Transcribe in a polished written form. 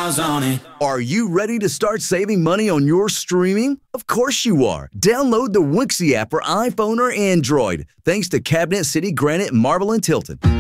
miles on it. Are you ready to start saving money on your streaming? Of course you are. Download the Wixie app for iPhone or Android. Thanks to Cabinet City Granite, Marble, and Tilton.